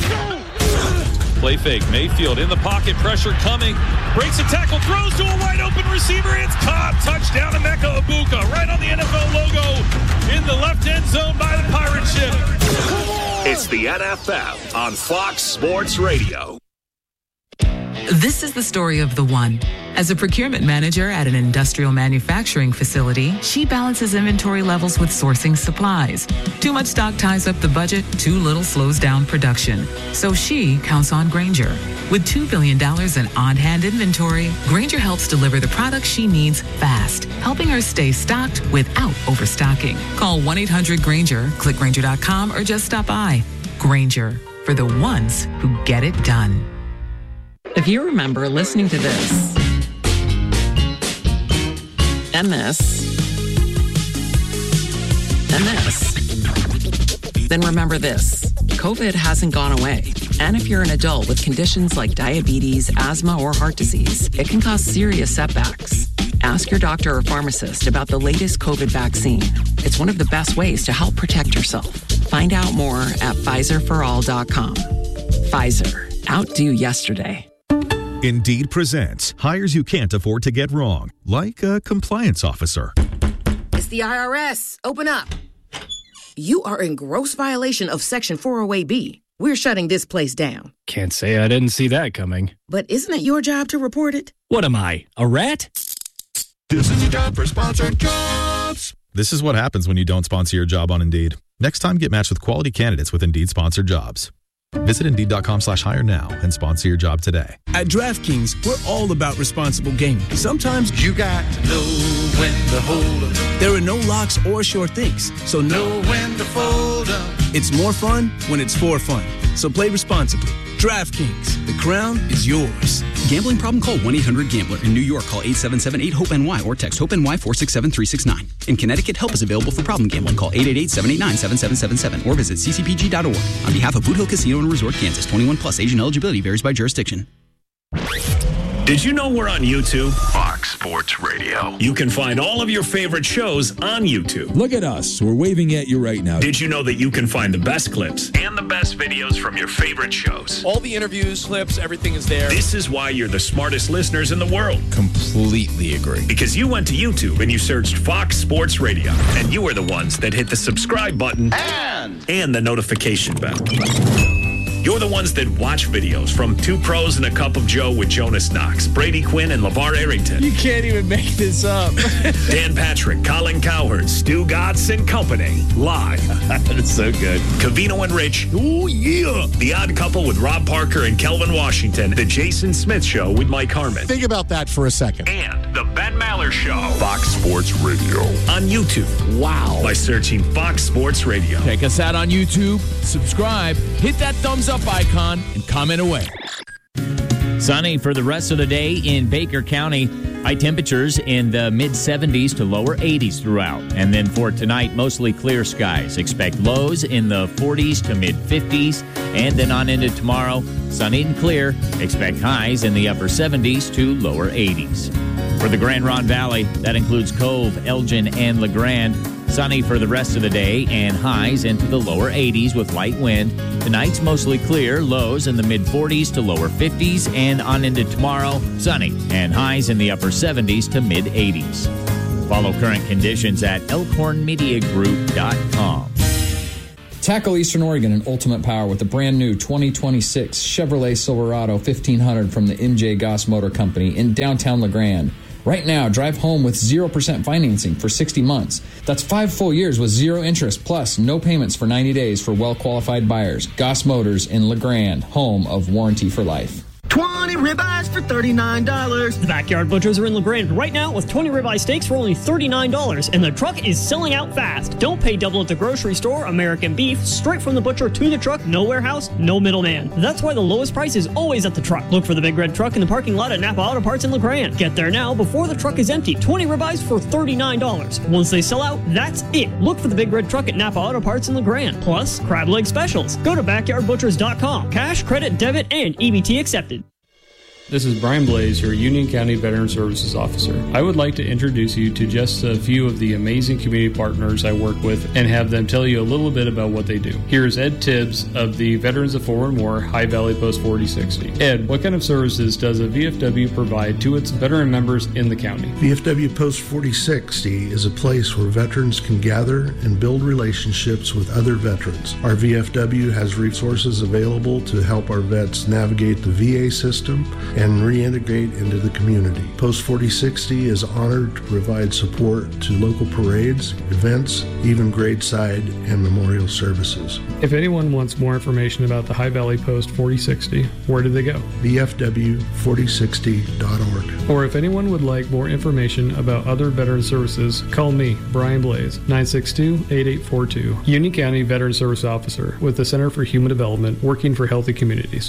Play fake. Mayfield in the pocket. Pressure coming. Breaks a tackle. Throws to a wide open receiver. It's caught. Touchdown to Emeka Egbuka. Right on the N F L logo in the left end zone by the pirate ship. It's the N F L on Fox Sports Radio. This is the story of the one. As a procurement manager at an industrial manufacturing facility, she balances inventory levels with sourcing supplies. Too much stock ties up the budget, too little slows down production. So she counts on Grainger. With two billion dollars in on-hand inventory, Grainger helps deliver the products she needs fast, helping her stay stocked without overstocking. Call one eight hundred Grainger, click Grainger dot com, or just stop by. Grainger, for the ones who get it done. If you remember listening to this, and this, and this, then remember this. COVID hasn't gone away. And if you're an adult with conditions like diabetes, asthma, or heart disease, it can cause serious setbacks. Ask your doctor or pharmacist about the latest COVID vaccine. It's one of the best ways to help protect yourself. Find out more at Pfizer for all dot com. Pfizer. Outdo yesterday. Indeed presents hires you can't afford to get wrong, like a compliance officer. It's the I R S. Open up. You are in gross violation of Section four oh eight B. We're shutting this place down. Can't say I didn't see that coming. But isn't it your job to report it? What am I, a rat? This is a job for sponsored jobs. This is what happens when you don't sponsor your job on Indeed. Next time, get matched with quality candidates with Indeed sponsored jobs. Visit Indeed.com slash hire now and sponsor your job today. At DraftKings, we're all about responsible gaming. Sometimes you got to know when to hold up. There are no locks or sure things, so know when to fold up. It's more fun when it's for fun. So play responsibly. DraftKings, the crown is yours. Gambling problem? Call one eight hundred gambler. In New York, call eight seven seven eight hope N Y or text HOPE-NY four six seven three six nine. In Connecticut, help is available for problem gambling. Call eight eight eight seven eight nine seven seven seven seven or visit c c p g dot org. On behalf of Boot Hill Casino and Resort, Kansas, twenty-one plus, age and eligibility varies by jurisdiction. Did you know we're on YouTube? Fox Sports Radio. You can find all of your favorite shows on YouTube. Look at us. We're waving at you right now. Did you know that you can find the best clips and the best videos from your favorite shows? All the interviews, clips, everything is there. This is why you're the smartest listeners in the world. Completely agree. Because you went to YouTube and you searched Fox Sports Radio, and you are the ones that hit the subscribe button and, and the notification bell. You're the ones that watch videos from Two Pros and a Cup of Joe with Jonas Knox, Brady Quinn, and LeVar Arrington. You can't even make this up. Dan Patrick, Colin Cowherd, Stu Gatz and Company. Live. That's so good. Covino and Rich. Oh, yeah. The Odd Couple with Rob Parker and Kelvin Washington. The Jason Smith Show with Mike Harmon. Think about that for a second. And The Ben Maller Show. Fox Sports Radio. On YouTube. Wow. By searching Fox Sports Radio. Check us out on YouTube. Subscribe. Hit that thumbs up icon and comment away. Sunny for the rest of the day in Baker County. High temperatures in the mid seventies to lower eighties throughout. And then for tonight, mostly clear skies. Expect lows in the forties to mid fifties. And then on into tomorrow, sunny and clear. Expect highs in the upper seventies to lower eighties. For the Grand Ronde Valley, that includes Cove, Elgin, and LeGrand. Sunny for the rest of the day and highs into the lower eighties with light wind. Tonight's mostly clear, lows in the mid forties to lower fifties, and on into tomorrow, sunny and highs in the upper seventies to mid eighties. Follow current conditions at elkhorn media group dot com. Tackle Eastern Oregon in ultimate power with the brand new twenty twenty-six Chevrolet Silverado fifteen hundred from the M J Goss Motor Company in downtown LeGrand. Right now, drive home with zero percent financing for sixty months. That's five full years with zero interest, plus no payments for ninety days for well-qualified buyers. Goss Motors in LeGrand, home of Warranty for Life. twenty ribeyes for thirty-nine dollars. The Backyard Butchers are in LeGrand right now with twenty ribeye steaks for only thirty-nine dollars, and the truck is selling out fast. Don't pay double at the grocery store. American beef, straight from the butcher to the truck, no warehouse, no middleman. That's why the lowest price is always at the truck. Look for the Big Red Truck in the parking lot at Napa Auto Parts in LeGrand. Get there now before the truck is empty. twenty ribeyes for thirty-nine dollars. Once they sell out, that's it. Look for the Big Red Truck at Napa Auto Parts in LeGrand. Plus, crab leg specials. Go to backyard butchers dot com. Cash, credit, debit, and E B T accepted. This is Brian Blaze, your Union County Veteran Services Officer. I would like to introduce you to just a few of the amazing community partners I work with and have them tell you a little bit about what they do. Here's Ed Tibbs of the Veterans of Forward War High Valley Post forty sixty. Ed, what kind of services does a V F W provide to its veteran members in the county? V F W Post forty sixty is a place where veterans can gather and build relationships with other veterans. Our V F W has resources available to help our vets navigate the V A system and reintegrate into the community. Post forty sixty is honored to provide support to local parades, events, even graveside and memorial services. If anyone wants more information about the High Valley Post forty sixty, where do they go? V F W forty sixty dot org. Or if anyone would like more information about other veteran services, call me, Brian Blaze, nine six two, eight eight four two. Union County Veteran Service Officer with the Center for Human Development, working for healthy communities.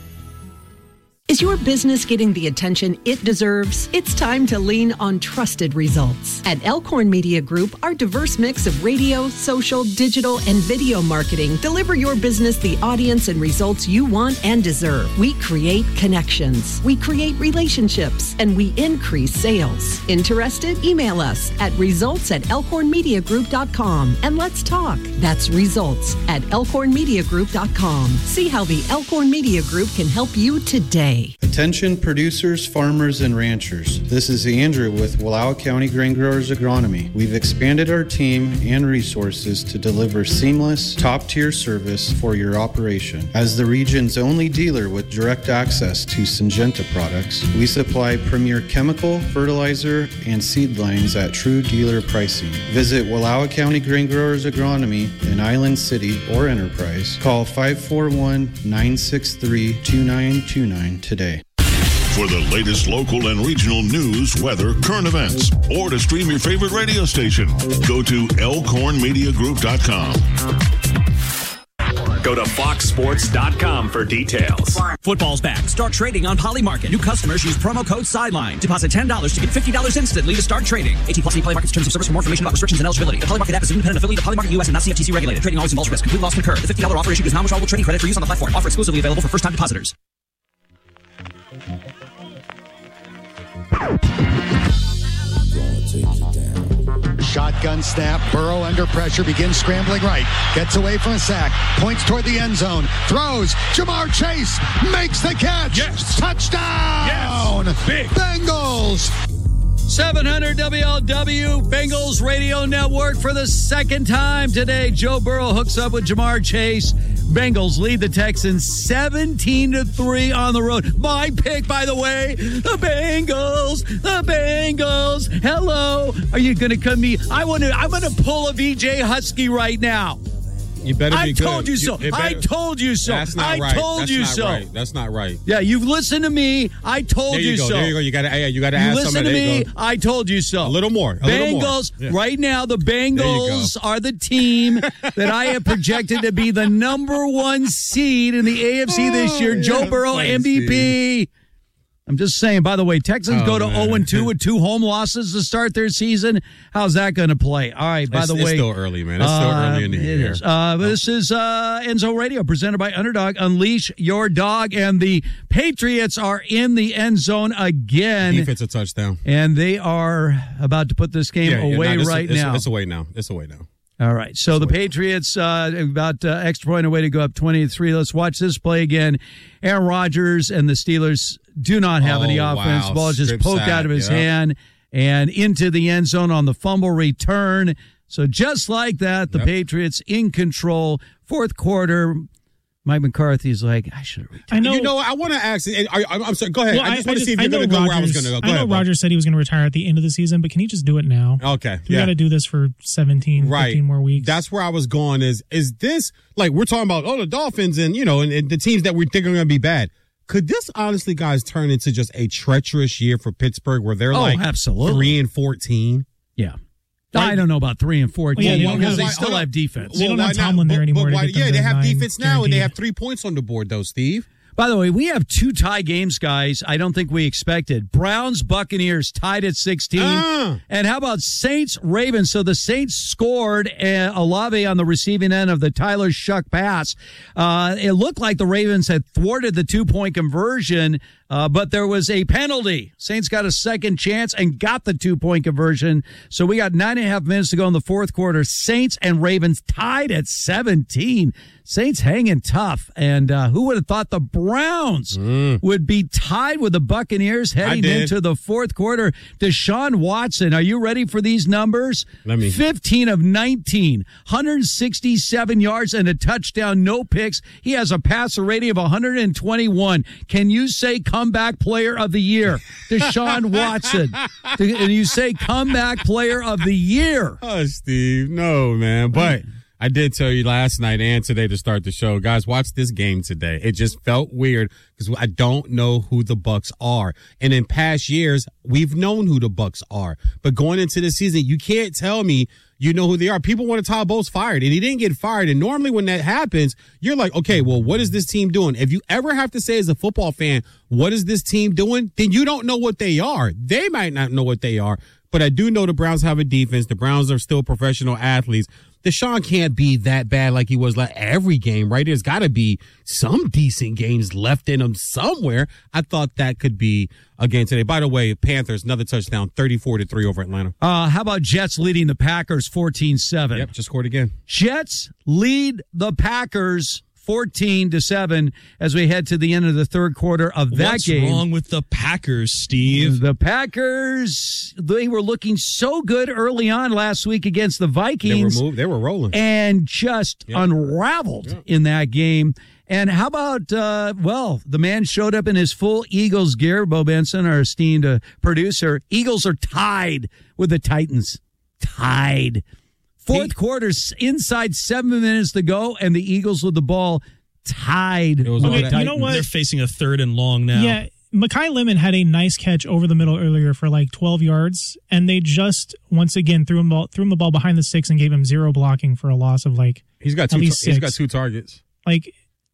Is your business getting the attention it deserves? It's time to lean on trusted results. At Elkhorn Media Group, our diverse mix of radio, social, digital, and video marketing deliver your business the audience and results you want and deserve. We create connections, we create relationships, and we increase sales. Interested? Email us at results at elkhorn media group dot com and let's talk. That's results at elkhorn media group dot com. See how the Elkhorn Media Group can help you today. Attention producers, farmers, and ranchers. This is Andrew with Wallowa County Grain Growers Agronomy. We've expanded our team and resources to deliver seamless, top-tier service for your operation. As the region's only dealer with direct access to Syngenta products, we supply premier chemical, fertilizer, and seed lines at true dealer pricing. Visit Wallowa County Grain Growers Agronomy in Island City or Enterprise. Call five four one, nine six three, two nine two nine today. For the latest local and regional news, weather, current events, or to stream your favorite radio station, go to elkhorn media group dot com. Go to fox sports dot com for details. Football's back. Start trading on Polymarket. New customers use promo code SIDELINE. Deposit ten dollars to get fifty dollars instantly to start trading. eighteen plus Polymarket's terms of service. For more information about restrictions and eligibility. The Polymarket app is an independent affiliate of Polymarket U S and not C F T C regulated. Trading always involves risk. Complete loss can occur. The fifty dollars offer issued is non-withdrawable trading credit for use on the platform. Offer exclusively available for first-time depositors. Shotgun snap. Burrow under pressure. Begins scrambling right. Gets away from a sack. Points toward the end zone. Throws. Jamar Chase makes the catch. Yes. Touchdown. Yes. Big. Bengals. seven hundred W L W Bengals Radio Network for the second time today. Joe Burrow hooks up with Jamar Chase. Bengals lead the Texans seventeen to three on the road. My pick, by the way, the Bengals, the Bengals. Hello. Are you going to come me? I want to, I'm going to pull a V J Husky right now. You better be I good. told you so. You, I told you so. That's not I right. told That's you not so. Right. That's not right. Yeah, you've listened to me. I told there you, you go. so. There you go. You got to. You got to ask listen somebody. to me. Go. I told you so. A little more. A Bengals. Little more. Yeah. Right now, the Bengals are the team that I have projected to be the number one seed in the A F C this year. Oh, Joe yeah, Burrow, thanks, M V P. Steve. I'm just saying, by the way, Texans Oh, go to man. oh and two with two home losses to start their season. How's that going to play? All right, by it's, the it's way. It's still early, man. It's still uh, early in the it year. Is. Uh, oh. This is uh, Enzo Radio, presented by Underdog. Unleash your dog. And the Patriots are in the end zone again. Defense a touchdown. And they are about to put this game yeah, away yeah, no, right it's, now. It's away now. It's away now. All right. So it's the away. Patriots uh, about uh, extra point away to go up twenty to three. Let's watch this play again. Aaron Rodgers and the Steelers do not have oh, any offense. Wow. The ball just Strip poked sack, out of his yeah. hand and into the end zone on the fumble return. So just like that, the yep. Patriots in control. Fourth quarter, Mike McCarthy's like, I should have retired. I know. You know, I want to ask. I, I, I'm sorry. Go ahead. Well, I just want to see if I you're going to go Rodgers, where I was going to go. Go I know ahead, Rodgers said he was going to retire at the end of the season, but can he just do it now? Okay. We yeah. got to do this for seventeen, right. fifteen more weeks. That's where I was going. Is is this like we're talking about? Oh, the Dolphins and you know, and, and the teams that we think are going to be bad. Could this honestly, guys, turn into just a treacherous year for Pittsburgh, where they're Oh, like absolutely. three and fourteen? Yeah. I don't know about three and fourteen Well, yeah, they because don't they have- still have defense. They don't have why not? Tomlin there But- anymore but to why- get them yeah, to they have nine defense now, and they guaranteed. have three points on the board, though, Steve. By the way, we have two tie games, guys. I don't think we expected. Browns, Buccaneers tied at sixteen. Ah. And how about Saints, Ravens? So the Saints scored uh, Olave on the receiving end of the Tyler Shuck pass. Uh, it looked like the Ravens had thwarted the two-point conversion, uh, but there was a penalty. Saints got a second chance and got the two-point conversion. So we got nine and a half minutes to go in the fourth quarter. Saints and Ravens tied at seventeen. Saints hanging tough. And uh, who would have thought the Browns mm. would be tied with the Buccaneers heading into the fourth quarter? Deshaun Watson, are you ready for these numbers? Let me. fifteen of nineteen, one hundred sixty-seven yards and a touchdown, no picks. He has a passer rating of one hundred twenty-one. Can you say comeback player of the year? Deshaun Watson. And you say comeback player of the year. Oh, Steve, no, man. But I did tell you last night and today to start the show, guys, watch this game today. It just felt weird because I don't know who the Bucs are. And in past years, we've known who the Bucs are. But going into the season, you can't tell me you know who they are. People want to Todd Bowles fired, and he didn't get fired. And normally when that happens, you're like, okay, well, what is this team doing? If you ever have to say as a football fan, what is this team doing? Then you don't know what they are. They might not know what they are. But I do know the Browns have a defense. The Browns are still professional athletes. Deshaun can't be that bad like he was like every game, right? There's got to be some decent games left in him somewhere. I thought that could be a game today. By the way, Panthers, another touchdown, thirty-four to three over Atlanta. Uh, how about Jets leading the Packers fourteen seven? Yep, just scored again. Jets lead the Packers fourteen to seven as we head to the end of the third quarter of that What's game. What's wrong with the Packers, Steve? The Packers, they were looking so good early on last week against the Vikings. They were, moved, they were rolling. And just yep. unraveled yep. in that game. And how about, uh, well, the man showed up in his full Eagles gear. Bo Benson, our esteemed uh, producer. Eagles are tied with the Titans. Tied. Fourth quarter, inside seven minutes to go, and the Eagles with the ball tied. It was okay, you know what? They're facing a third and long now. Yeah, Mekhi Lemon had a nice catch over the middle earlier for like twelve yards, and they just once again threw him ball, threw him the ball behind the sticks and gave him zero blocking for a loss of like he's got two. at least He's six. got two targets. Like,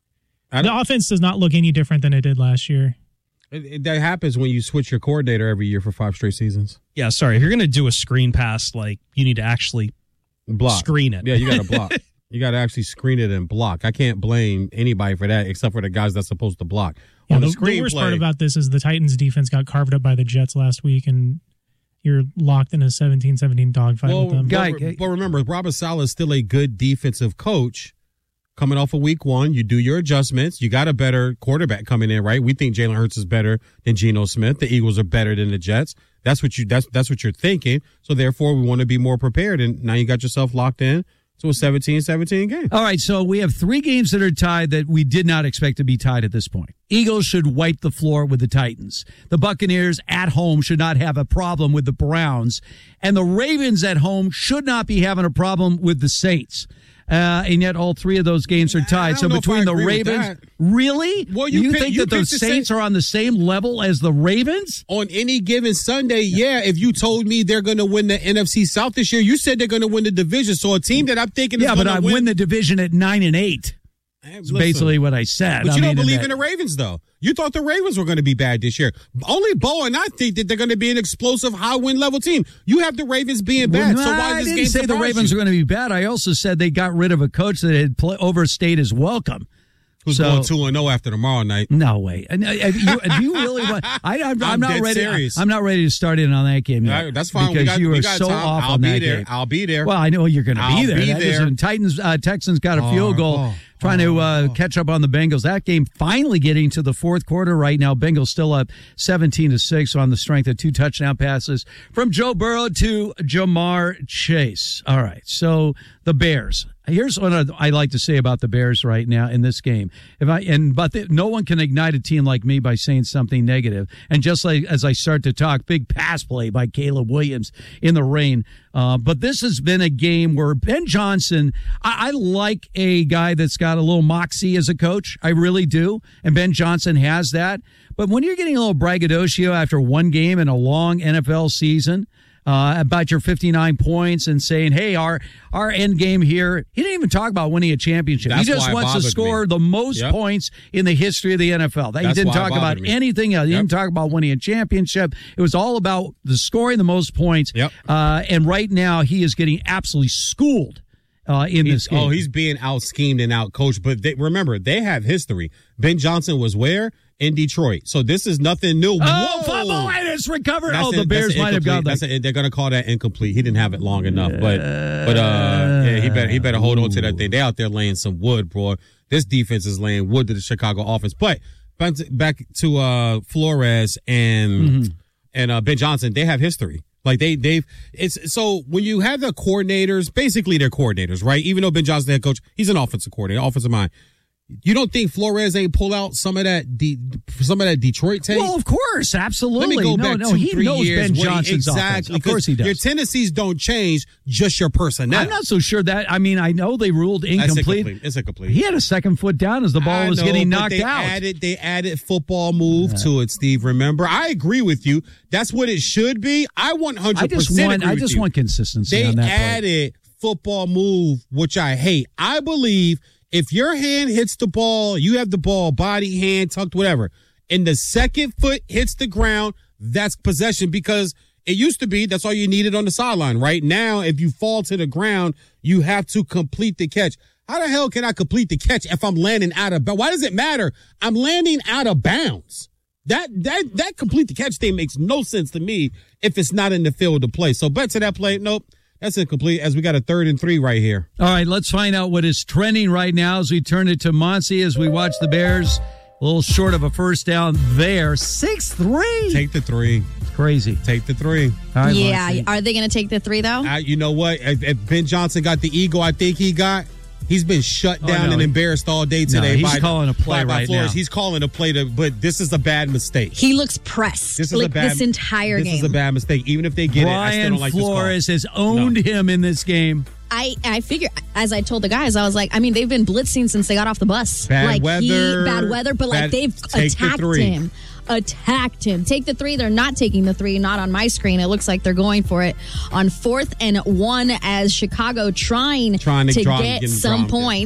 the offense does not look any different than it did last year. It, it, that happens when you switch your coordinator every year for five straight seasons. Yeah, sorry. If you're going to do a screen pass, like, you need to actually block. Screen it. Yeah, you got to block. You got to actually screen it and block. I can't blame anybody for that except for the guys that's supposed to block. Yeah, On the, the, screen the worst play, part about this is the Titans' defense got carved up by the Jets last week, and you're locked in a seventeen seventeen dogfight well, with them. Guy, but, but remember, Robert Saleh is still a good defensive coach. Coming off of week one, you do your adjustments. You got a better quarterback coming in, right? We think Jalen Hurts is better than Geno Smith. The Eagles are better than the Jets. That's what you that's that's what you're thinking. So therefore, we want to be more prepared. And now you got yourself locked in to a seventeen seventeen game. All right, so we have three games that are tied that we did not expect to be tied at this point. Eagles should wipe the floor with the Titans. The Buccaneers at home should not have a problem with the Browns. And the Ravens at home should not be having a problem with the Saints. Uh, and yet all three of those games are tied. So between the Ravens, really? Well, you, you pick, think you that the Saints are on the same level as the Ravens? On any given Sunday, yeah. If you told me they're going to win the N F C South this year, you said they're going to win the division. So a team that I'm thinking is yeah, but I win, win the division at nine and eight. That's basically what I said. But I you mean, don't believe in, in the Ravens, though. You thought the Ravens were going to be bad this year. Only Bo and I think that they're going to be an explosive, high-win level team. You have the Ravens being bad. Well, so why I does this didn't game say the Ravens you? were going to be bad. I also said they got rid of a coach that had play, overstayed his welcome. Who's so, going two and oh after tomorrow night? No way. And, uh, you, do you really want? I, I'm, I'm, I'm not dead ready. serious. I'm not ready to start in on that game yet. Yeah, that's fine. Because we got, you we are got so time. off I'll on be that there. game. I'll be there. Well, I know you're going to be I'll there. Be That there. Is, Titans, uh, Texans got a oh, field goal. Oh, trying to uh, catch up on the Bengals. That game finally getting to the fourth quarter right now. Bengals still up seventeen to six on the strength of two touchdown passes from Joe Burrow to Jamar Chase. All right, so the Bears. Here's what I like to say about the Bears right now in this game. If I and but the, no one can ignite a team like me by saying something negative. And just like as I start to talk, big pass play by Caleb Williams in the rain. Uh, but this has been a game where Ben Johnson, I, I like a guy that's got a little moxie as a coach. I really do. And Ben Johnson has that. But when you're getting a little braggadocio after one game in a long N F L season, Uh, about your fifty-nine points and saying, hey, our our end game here. He didn't even talk about winning a championship. That's he just wants to score me. the most yep. points in the history of the N F L. That, he That's didn't why talk about me. anything else. He yep. didn't talk about winning a championship. It was all about the scoring the most points. Yep. Uh, and right now, he is getting absolutely schooled uh, in he's, this game. Oh, he's being out schemed and out coached. But they, remember, they have history. Ben Johnson was where? In Detroit. So this is nothing new. Oh, Whoa! fumble and it's recovered. That's oh, the it, Bears might have gone. That's a, they're going to call that incomplete. He didn't have it long enough, but but uh, yeah, he better he better hold on to that thing. They out there laying some wood, bro. This defense is laying wood to the Chicago offense. But back to, back to uh, Flores and mm-hmm. and uh, Ben Johnson, they have history. Like they they've it's so when you have the coordinators, basically they're coordinators, right? Even though Ben Johnson's the head coach, he's an offensive coordinator, offensive mind. You don't think Flores ain't pull out some of that, De- some of that Detroit tape? Well, of course, absolutely. Let me go no, back no, two, he three knows years. Ben Johnson's exactly, offense. Of course he does. Your tendencies don't change, just your personnel. I'm not so sure that. I mean, I know they ruled incomplete. Incomplete. It's incomplete. He had a second foot down as the ball I was know, getting but knocked they out. Added, they added football move yeah. to it, Steve. Remember, I agree with you. That's what it should be. I one hundred percent I just want. agree I with just you. want consistency. They on that added part. football move, which I hate. I believe. If your hand hits the ball, you have the ball, body, hand, tucked, whatever, and the second foot hits the ground, that's possession because it used to be that's all you needed on the sideline. Right now, if you fall to the ground, you have to complete the catch. How the hell can I complete the catch if I'm landing out of bounds? Why does it matter? I'm landing out of bounds. That that that complete the catch thing makes no sense to me if it's not in the field of play. So back to that play, nope. That's incomplete as we got a third and three right here. All right, let's find out what is trending right now as we turn it to Muncie as we watch the Bears. A little short of a first down there. six three. Take the three. It's crazy. Take the three. Right, yeah. Muncie. Are they going to take the three, though? Uh, you know what? If, if Ben Johnson got the ego I think he got, he's been shut down oh, no, and he, embarrassed all day today. No, he's by, calling a play by, by right Flores. now. He's calling a play, to, but this is a bad mistake. He looks pressed. This is like a bad, this entire this game. This is a bad mistake. Even if they get Brian it, I still don't like Flores this has owned no. him in this game. I, I figure, as I told the guys, I was like, I mean, they've been blitzing since they got off the bus. Bad like weather. He, bad weather, but bad, like they've attacked the him. Attacked him. Take the three. They're not taking the three. Not on my screen. It looks like they're going for it on fourth and one as Chicago trying, trying to, to draw, get some points.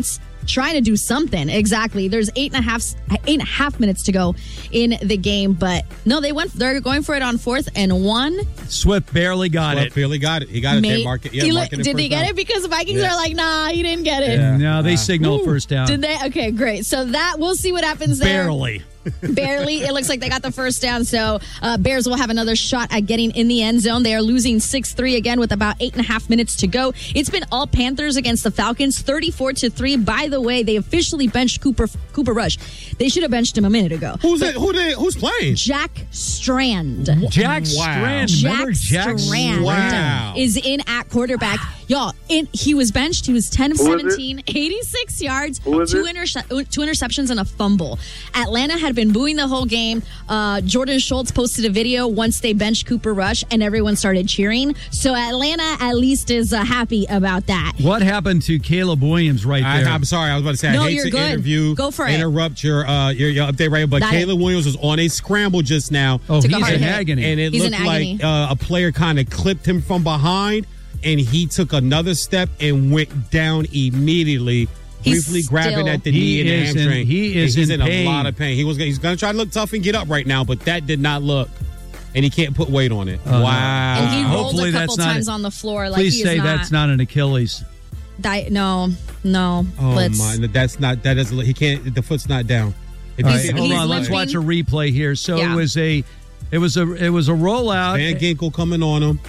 trying to do something. Exactly. There's eight and a half, eight and a half minutes to go in the game, but no, they went. They're going for it on fourth and one. Swift barely got Swift it. barely got it. He got it. Mate, They mark it. Yeah, he mark li- it did they get down. it? Because the Vikings Yeah. are like, nah, he didn't get it. Yeah. No, they signaled Ooh. first down. Did they? Okay, great. So that we'll see what happens there. Barely. Barely. It looks like they got the first down. So uh, Bears will have another shot at getting in the end zone. They are losing six three again with about eight and a half minutes to go. It's been all Panthers against the Falcons, thirty-four to three. By the way, they officially benched Cooper Cooper Rush. They should have benched him a minute ago. Who's it? Who they, Who's playing? Jack Strand. Jack Wow. Strand. Jack Remember Jack Strand Wow. is in at quarterback. Y'all, in, he was benched. He was ten of Who is it? seventeen, eighty-six yards, Who is two, it? interce- two interceptions, and a fumble. Atlanta had been booing the whole game. Uh, Jordan Schultz posted a video once they benched Cooper Rush, and everyone started cheering. So Atlanta at least is uh, happy about that. What happened to Caleb Williams right I, there? I'm sorry. I was about to say, No, I hate you're to good. interview, Go for it. interrupt your, uh, your your update right, but Got Caleb it. Williams was on a scramble just now. Oh, Took a he's hard in hit. agony. And it He's in looked agony. like uh, a player kind of clipped him from behind, and he took another step and went down immediately. He's Briefly grabbing still- at the He knee and the is in- hamstring. he is And he's in in, pain. a lot of pain. He was he's going to try to look tough and get up right now, but that did not look, and he can't put weight on it. Oh, no. wow. And he rolled Hopefully a couple that's not times it. on the floor. Like Please he say is not, that's not an Achilles. Di- no, no. Oh Let's, my! That's not. That doesn't. He can't. The foot's not down. If All he right, can't- hold he's on. Let's limping. watch a replay here. So Yeah. it was a, it was a, it was a rollout. Van Ginkel coming on him.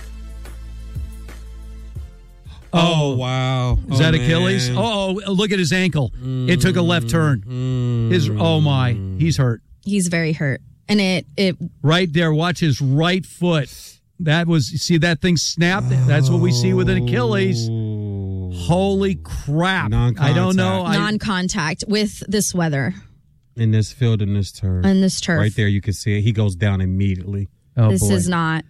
Oh, wow! Is Oh, that Achilles? man. Oh, oh, look at his ankle. It took a left turn. His oh my, he's hurt. he's very hurt. And it, it Right there. Watch his right foot. That was see that thing snapped. That's what we see with an Achilles. Holy crap! I don't know. I, non-contact with this weather in this field in this turn. and this turf. Right there, you can see it. He goes down immediately. oh this boy. is not